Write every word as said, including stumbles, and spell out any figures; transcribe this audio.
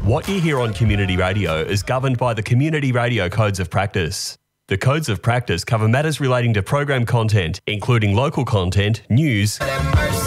What you hear on community radio is governed by the Community Radio Codes of Practice. The Codes of Practice cover matters relating to program content, including local content, news,